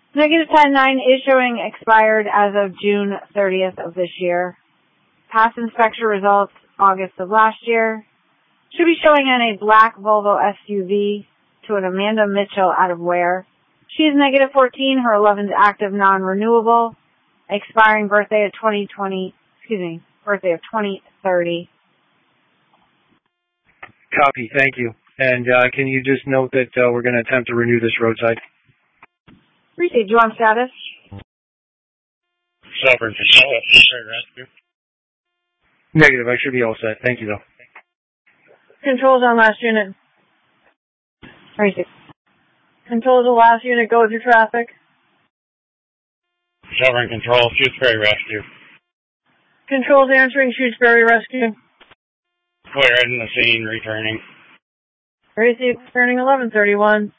Negative 10-9 is showing expired as of June 30th of this year. Past inspection results, August of last year. Should be showing on a black Volvo SUV to an Amanda Mitchell out of Ware. She is negative 14. Her 11's active non-renewable. Expiring birthday of 2030. Copy, thank you. And can you just note that we're going to attempt to renew this roadside? Received. You on status? Sovereign Control, rescue. Negative, I should be all set. Thank you, though. Controls on last unit. Received. Controls on last unit, go through traffic. Sovereign Control, Shutesbury Rescue. Controls answering, Shutesbury Rescue. Clear in the scene, returning. Received, turning 1131.